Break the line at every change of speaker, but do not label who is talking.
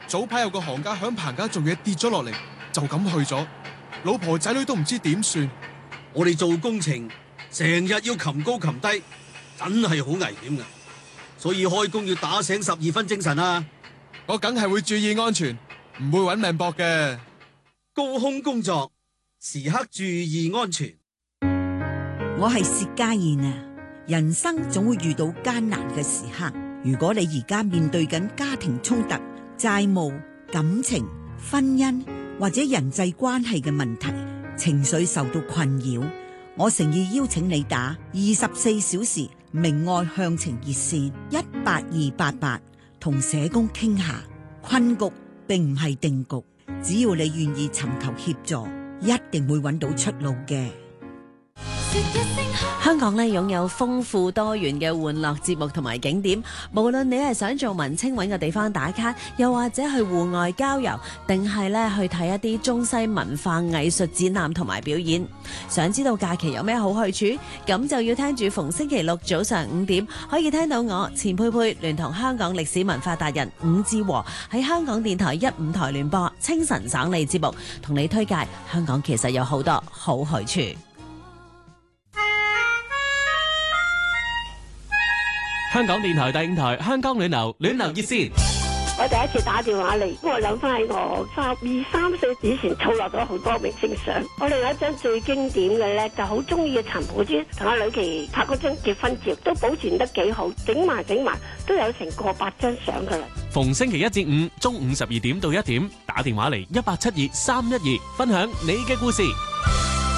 早排有個行家響棚架做嘢跌咗落嚟，就咁去咗，老婆仔女都唔知點算。
我哋做工程成日要擒高擒低，真係好危險㗎，所以開工要打醒12分精神啊！
我梗係會注意安全，唔會搵命搏嘅。
高空工作時刻注意安全。
我係薛家燕啊！人生總會遇到艱難嘅時刻，如果你而家面對緊家庭衝突、債務、感情、婚姻或者人際關係嘅問題，情緒受到困擾，我誠意邀請你打24小時明愛向晴熱線18288，同社工傾下。困局並唔係定局，只要你願意尋求協助，一定會揾到出路嘅。
香港咧擁有豐富多元嘅玩樂節目同埋景點，無論你係想做文青揾個地方打卡，又或者去戶外郊遊，定係咧去睇一啲中西文化藝術展覽同埋表演。想知道假期有咩好去處？咁就要聽住逢星期六早上5點，可以聽到我錢佩佩聯同香港歷史文化達人伍志和喺香港電台1、5台聯播清晨省理節目，同你推介香港其實有好多好去處。
香港電台第5台香港暖流熱線，
我第一次打電話嚟，我諗翻起我12、3歲以前儲落咗好多明星相。我另外一張最經典嘅咧，就好中意嘅陳寶珠同阿呂琪拍嗰張結婚照，都保存得幾好，整埋都有成過百張相噶啦。
逢星期1至5中午12點到1點，打電話嚟1872-312，分享你嘅故事。